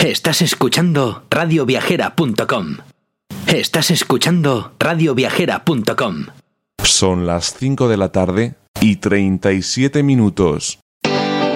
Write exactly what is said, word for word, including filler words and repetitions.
Estás escuchando radio viajera punto com. Estás escuchando radio viajera punto com. Son las cinco de la tarde y treinta y siete minutos.